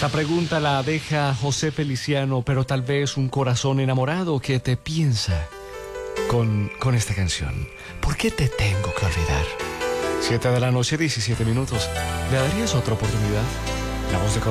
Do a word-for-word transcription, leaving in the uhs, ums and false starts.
Esta pregunta la deja José Feliciano, pero tal vez un corazón enamorado que te piensa con, con esta canción. ¿Por qué te tengo que olvidar? Siete de la noche, diecisiete minutos. ¿Le darías otra oportunidad? La voz de